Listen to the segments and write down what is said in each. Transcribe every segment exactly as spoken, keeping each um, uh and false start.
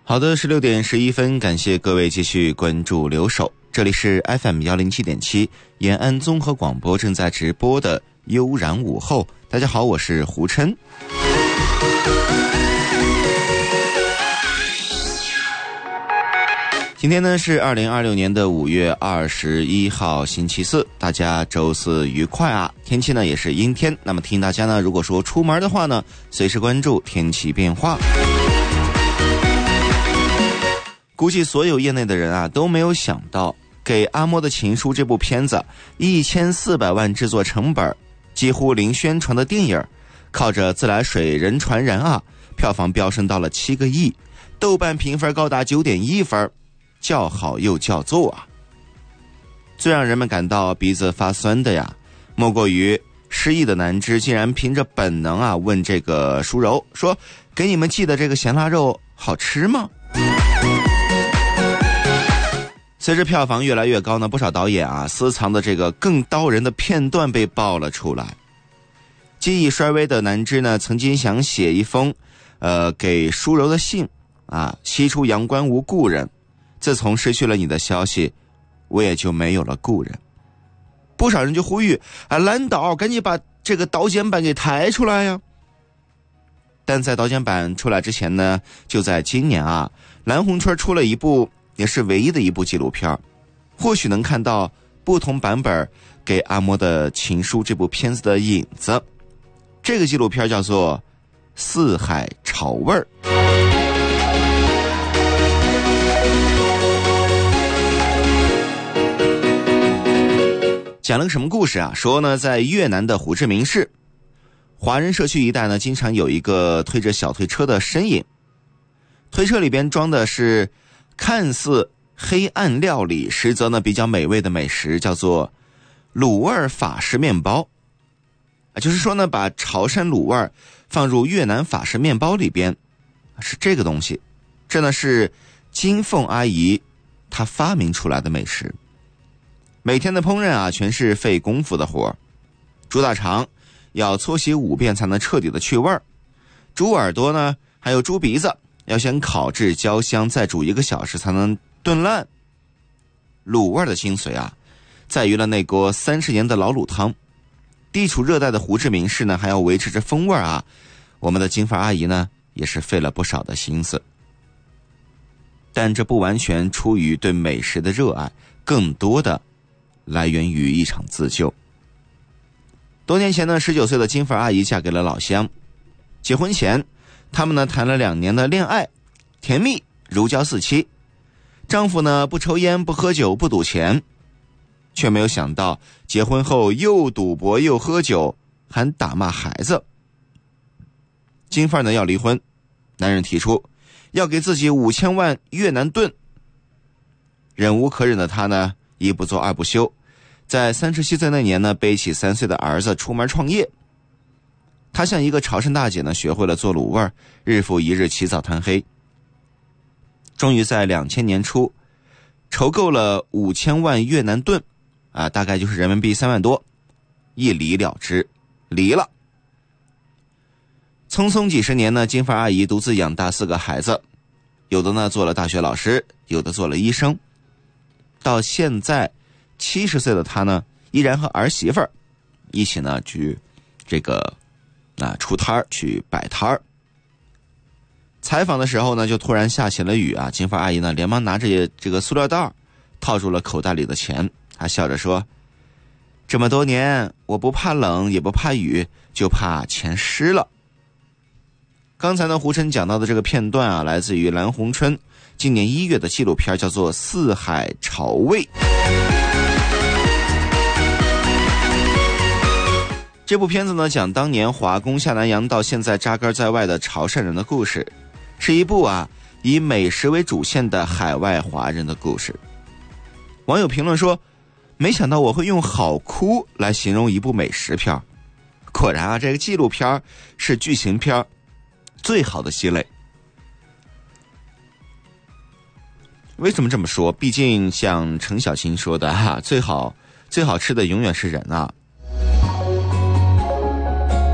好的，十六点十一分，感谢各位继续关注留守，这里是 F M 一零七点七 延安综合广播正在直播的悠然午后。大家好，我是胡琛。今天呢是二零二六年的五月二十一号星期四，大家周四愉快啊！天气呢也是阴天，那么提醒大家呢，如果说出门的话呢，随时关注天气变化。估计所有业内的人啊都没有想到，给阿莫的情书这部片子一千四百万制作成本，几乎零宣传的电影，靠着自来水人传人啊，票房飙升到了七个亿，豆瓣评分高达 九点一 分，叫好又叫座啊！最让人们感到鼻子发酸的呀，莫过于失忆的南芝竟然凭着本能啊问这个舒柔说：“给你们寄的这个咸腊肉好吃吗？”随着票房越来越高呢，不少导演啊私藏的这个更刀人的片段被爆了出来。记忆衰微的南芝呢，曾经想写一封呃给舒柔的信啊，西出阳关无故人，自从失去了你的消息，我也就没有了故人。不少人就呼吁啊，蓝导赶紧把这个导剪版给抬出来呀。但在导剪版出来之前呢，就在今年啊，蓝红春出了一部也是唯一的一部纪录片，或许能看到不同版本给阿莫的情书这部片子的影子。这个纪录片叫做《四海潮味儿》。讲了个什么故事啊？说呢，在越南的胡志明市华人社区一带呢，经常有一个推着小推车的身影，推车里边装的是看似黑暗料理，实则呢比较美味的美食，叫做卤味法式面包。就是说呢，把潮汕卤味放入越南法式面包里边，是这个东西。这呢是金凤阿姨她发明出来的美食。每天的烹饪啊，全是费功夫的活。猪大肠要搓洗五遍才能彻底的去味儿，猪耳朵呢，还有猪鼻子，要先烤至焦香，再煮一个小时才能炖烂。卤味的精髓啊，在于了那锅三十年的老卤汤。地处热带的胡志明市呢，还要维持着风味啊。我们的金发阿姨呢，也是费了不少的心思。但这不完全出于对美食的热爱，更多的来源于一场自救。多年前呢，十九岁的金发阿姨嫁给了老乡。结婚前，他们呢谈了两年的恋爱，甜蜜如胶似漆。丈夫呢不抽烟不喝酒不赌钱，却没有想到结婚后又赌博又喝酒，还打骂孩子。金发呢要离婚，男人提出要给自己五千万越南盾。忍无可忍的他呢，一不做二不休，在三十七岁那年呢，背起三岁的儿子出门创业。他像一个潮汕大姐呢，学会了做卤味，日复一日起早贪黑。终于在两千年初筹够了五千万越南盾啊，大概就是人民币三万多，一离了之，离了。匆匆几十年呢，金发阿姨独自养大四个孩子，有的呢做了大学老师，有的做了医生。到现在七十岁的她呢，依然和儿媳妇儿一起呢去这个啊出摊儿去摆摊儿。采访的时候呢，就突然下起了雨啊，金发阿姨呢连忙拿着这个塑料袋套住了口袋里的钱，她笑着说：“这么多年，我不怕冷，也不怕雨，就怕钱湿了。”刚才呢，胡琛讲到的这个片段啊，来自于蓝红春今年一月的纪录片，叫做《四海潮味》。这部片子呢，讲当年华工下南洋到现在扎根在外的潮汕人的故事，是一部啊以美食为主线的海外华人的故事。网友评论说：“没想到我会用好哭来形容一部美食片。”果然啊，这个纪录片是剧情片最好的系类。为什么这么说？毕竟像陈小青说的哈、啊，最好最好吃的永远是人啊。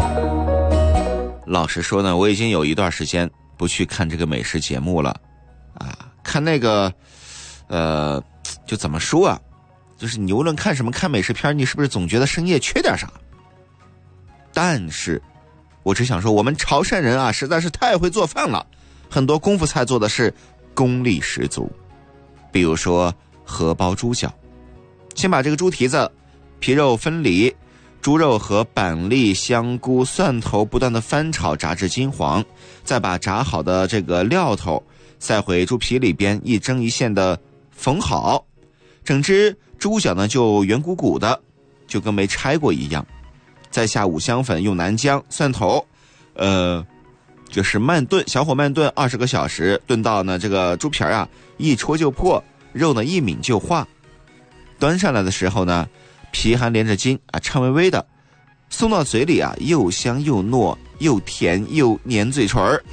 老实说呢，我已经有一段时间不去看这个美食节目了啊，看那个，呃，就怎么说啊？就是你无论看什么看美食片，你是不是总觉得深夜缺点啥？但是，我只想说，我们潮汕人啊，实在是太会做饭了，很多功夫菜做的是功力十足。比如说荷包猪脚，先把这个猪蹄子皮肉分离，猪肉和板栗、香菇、蒜头不断的翻炒炸至金黄，再把炸好的这个料头塞回猪皮里边，一针一线的缝好，整只猪脚呢就圆鼓鼓的，就跟没拆过一样。再下五香粉，用南姜、蒜头，呃，就是慢炖，小火慢炖二十个小时，炖到呢这个猪皮啊一戳就破，肉呢一抿就化。端上来的时候呢，皮还连着筋啊，颤巍巍的，送到嘴里啊，又香又糯，又甜又粘嘴唇儿。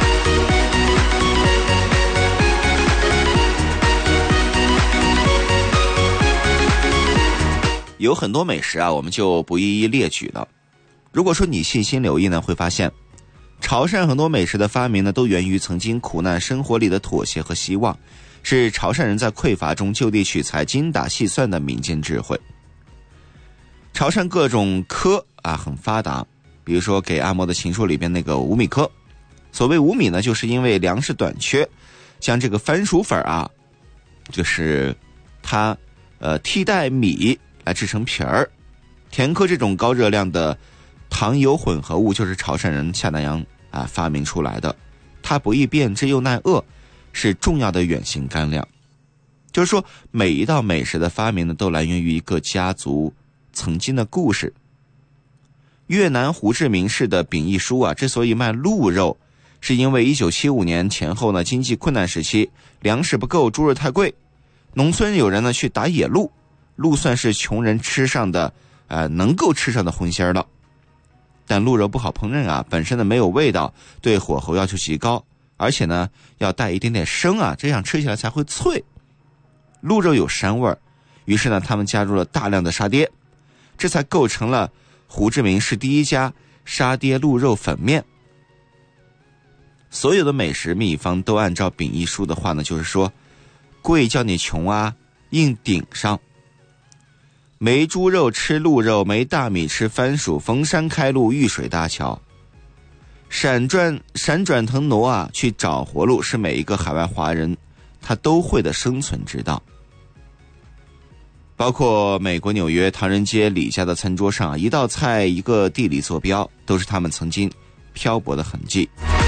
有很多美食啊，我们就不一一列举了。如果说你细心留意呢，会发现潮汕很多美食的发明呢，都源于曾经苦难生活里的妥协和希望，是潮汕人在匮乏中就地取材、精打细算的民间智慧。潮汕各种科啊很发达，比如说给阿嬷的情书里边那个五米科。所谓五米呢，就是因为粮食短缺，将这个番薯粉啊，就是它呃替代米来制成皮儿。甜科这种高热量的糖油混合物，就是潮汕人下南洋啊发明出来的。它不易变质又耐饿，是重要的远行干粮。就是说，每一道美食的发明呢，都来源于一个家族曾经的故事。越南胡志明市的秉义书啊，之所以卖鹿肉，是因为一九七五年前后呢，经济困难时期，粮食不够，猪肉太贵，农村有人呢去打野鹿，鹿算是穷人吃上的，呃，能够吃上的荤腥了。但鹿肉不好烹饪啊，本身呢没有味道，对火候要求极高，而且呢要带一点点生啊，这样吃起来才会脆。鹿肉有膻味儿，于是呢他们加入了大量的沙爹，这才构成了胡志明市第一家沙爹鹿肉粉面。所有的美食秘方都按照秉义书的话呢，就是说贵叫你穷啊，硬顶上。没猪肉吃鹿肉，没大米吃番薯，逢山开路，遇水搭桥。闪转闪转腾挪啊，去找活路，是每一个海外华人他都会的生存之道。包括美国纽约唐人街李家的餐桌上，一道菜一个地理坐标，都是他们曾经漂泊的痕迹。